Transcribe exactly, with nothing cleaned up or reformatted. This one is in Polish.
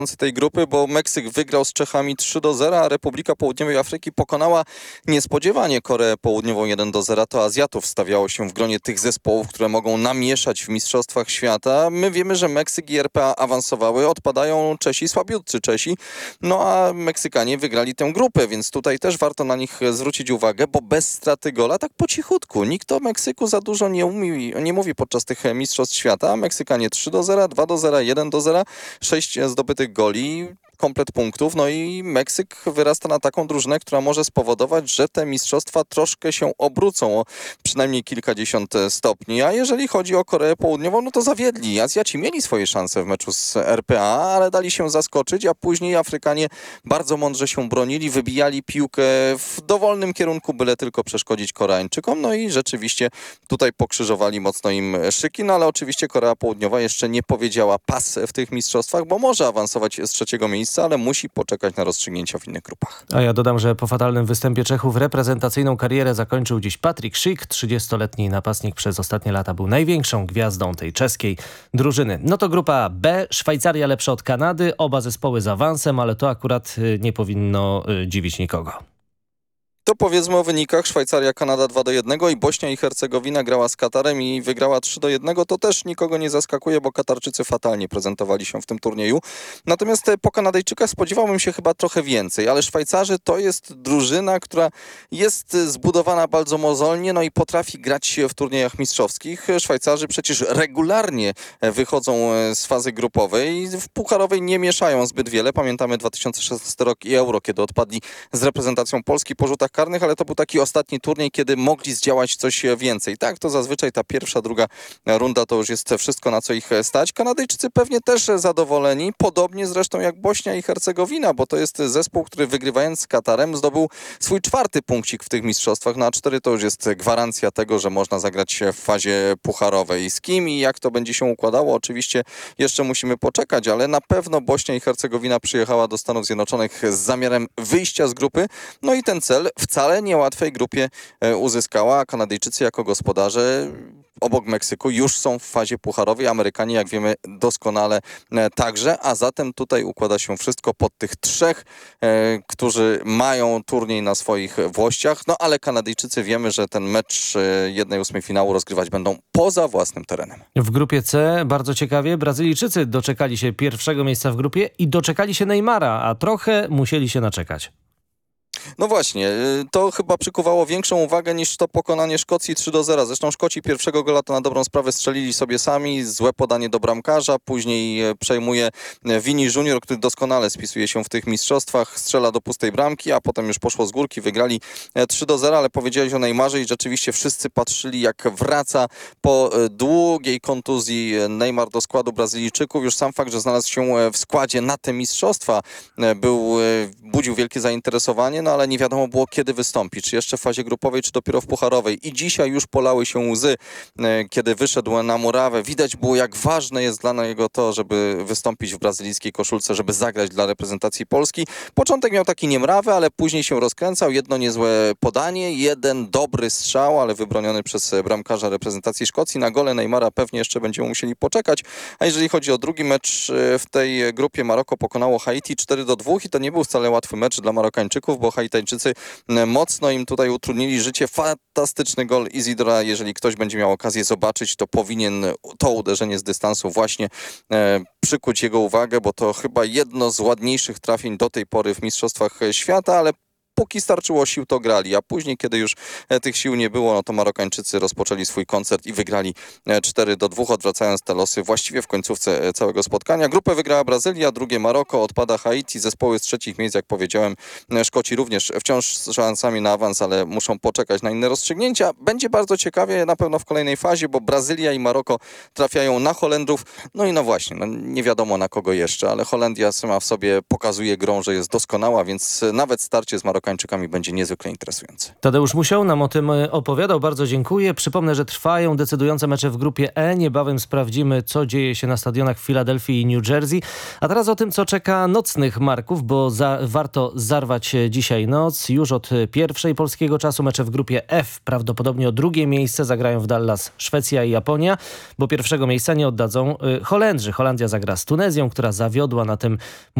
tej grupy, bo Meksyk wygrał z Czechami trzy do zera, a Republika Południowej Afryki pokonała niespodziewanie Koreę Południową jeden do zera. To Azjatów stawiało się w gronie tych zespołów, które mogą namieszać w Mistrzostwach Świata. My wiemy, że Meksyk i R P A awansowały, odpadają Czesi, słabiutcy Czesi, no a Meksykanie wygrali tę grupę, więc tutaj też warto na nich zwrócić uwagę, bo bez straty gola, tak po cichutku. Nikt o Meksyku za dużo nie, umi, nie mówi podczas tych Mistrzostw Świata. Meksykanie trzy do zera, dwa do zera, jeden do zera, sześć zdobytych goli, komplet punktów, no i Meksyk wyrasta na taką drużynę, która może spowodować, że te mistrzostwa troszkę się obrócą o przynajmniej kilkadziesiąt stopni. A jeżeli chodzi o Koreę Południową, no to zawiedli. Azjaci mieli swoje szanse w meczu z R P A, ale dali się zaskoczyć, a później Afrykanie bardzo mądrze się bronili, wybijali piłkę w dowolnym kierunku, byle tylko przeszkodzić Koreańczykom. No i rzeczywiście tutaj pokrzyżowali mocno im szyki, no ale oczywiście Korea Południowa jeszcze nie powiedziała pas w tych mistrzostwach, bo może awansować z trzeciego miejsca, ale musi poczekać na rozstrzygnięcia w innych grupach. A ja dodam, że po fatalnym występie Czechów reprezentacyjną karierę zakończył dziś Patrik Schick. trzydziestoletni napastnik przez ostatnie lata był największą gwiazdą tej czeskiej drużyny. No to grupa B. Szwajcaria lepsza od Kanady. Oba zespoły z awansem, ale to akurat nie powinno dziwić nikogo. To powiedzmy o wynikach. Szwajcaria, Kanada dwa do jednego i Bośnia i Hercegowina grała z Katarem i wygrała trzy do jednego. To też nikogo nie zaskakuje, bo Katarczycy fatalnie prezentowali się w tym turnieju. Natomiast po Kanadyjczykach spodziewałbym się chyba trochę więcej, ale Szwajcarzy to jest drużyna, która jest zbudowana bardzo mozolnie, no i potrafi grać w turniejach mistrzowskich. Szwajcarzy przecież regularnie wychodzą z fazy grupowej. W pucharowej nie mieszają zbyt wiele. Pamiętamy dwa tysiące szesnasty rok i Euro, kiedy odpadli z reprezentacją Polski po rzutach karnych, ale to był taki ostatni turniej, kiedy mogli zdziałać coś więcej. Tak, to zazwyczaj ta pierwsza, druga runda to już jest wszystko, na co ich stać. Kanadyjczycy pewnie też zadowoleni, podobnie zresztą jak Bośnia i Hercegowina, bo to jest zespół, który wygrywając z Katarem zdobył swój czwarty punkcik w tych mistrzostwach. No a cztery to już jest gwarancja tego, że można zagrać w fazie pucharowej. Z kim i jak to będzie się układało, oczywiście jeszcze musimy poczekać, ale na pewno Bośnia i Hercegowina przyjechała do Stanów Zjednoczonych z zamiarem wyjścia z grupy. No i ten cel wcale niełatwej grupie uzyskała, a Kanadyjczycy jako gospodarze obok Meksyku już są w fazie pucharowej. Amerykanie, jak wiemy, doskonale także, a zatem tutaj układa się wszystko pod tych trzech, e, którzy mają turniej na swoich włościach. No ale Kanadyjczycy wiemy, że ten mecz jednej ósmej finału rozgrywać będą poza własnym terenem. W grupie C bardzo ciekawie Brazylijczycy doczekali się pierwszego miejsca w grupie i doczekali się Neymara, a trochę musieli się naczekać. No właśnie, to chyba przykuwało większą uwagę niż to pokonanie Szkocji trzy do zera. Zresztą Szkoci pierwszego gola to na dobrą sprawę strzelili sobie sami, złe podanie do bramkarza, później przejmuje Vini Junior, który doskonale spisuje się w tych mistrzostwach, strzela do pustej bramki, a potem już poszło z górki, wygrali trzy do zera, ale powiedziałeś o Neymarze i rzeczywiście wszyscy patrzyli, jak wraca po długiej kontuzji Neymar do składu Brazylijczyków. Już sam fakt, że znalazł się w składzie na te mistrzostwa był, budził wielkie zainteresowanie, no ale nie wiadomo było, kiedy wystąpi, czy jeszcze w fazie grupowej, czy dopiero w pucharowej. I dzisiaj już polały się łzy, kiedy wyszedł na murawę. Widać było, jak ważne jest dla niego to, żeby wystąpić w brazylijskiej koszulce, żeby zagrać dla reprezentacji Polski. Początek miał taki niemrawy, ale później się rozkręcał. Jedno niezłe podanie, jeden dobry strzał, ale wybroniony przez bramkarza reprezentacji Szkocji. Na gole Neymara pewnie jeszcze będziemy musieli poczekać. A jeżeli chodzi o drugi mecz w tej grupie, Maroko pokonało Haiti cztery do dwóch i to nie był wcale łatwy mecz dla Marokańczyków, bo Haitańczycy mocno im tutaj utrudnili życie. Fantastyczny gol Izidora. Jeżeli ktoś będzie miał okazję zobaczyć, to powinien to uderzenie z dystansu właśnie e, przykuć jego uwagę, bo to chyba jedno z ładniejszych trafień do tej pory w Mistrzostwach Świata, ale póki starczyło sił, to grali, a później, kiedy już tych sił nie było, no to Marokańczycy rozpoczęli swój koncert i wygrali cztery do dwóch, odwracając te losy właściwie w końcówce całego spotkania. Grupę wygrała Brazylia, drugie Maroko, odpada Haiti, zespoły z trzecich miejsc, jak powiedziałem, Szkoci również wciąż z szansami na awans, ale muszą poczekać na inne rozstrzygnięcia. Będzie bardzo ciekawie na pewno w kolejnej fazie, bo Brazylia i Maroko trafiają na Holendrów, no i no właśnie, no nie wiadomo na kogo jeszcze, ale Holandia sama w sobie pokazuje grą, że jest doskonała, więc nawet starcie z Marokańczykami Amerykańczykami będzie niezwykle interesujący. Tadeusz Musiał nam o tym opowiadał. Bardzo dziękuję. Przypomnę, że trwają decydujące mecze w grupie E. Niebawem sprawdzimy, co dzieje się na stadionach w Filadelfii i New Jersey. A teraz o tym, co czeka nocnych Marków, bo za, warto zarwać dzisiaj noc. Już od pierwszej polskiego czasu mecze w grupie F. Prawdopodobnie o drugie miejsce zagrają w Dallas Szwecja i Japonia, bo pierwszego miejsca nie oddadzą Holendrzy. Holandia zagra z Tunezją, która zawiodła na tym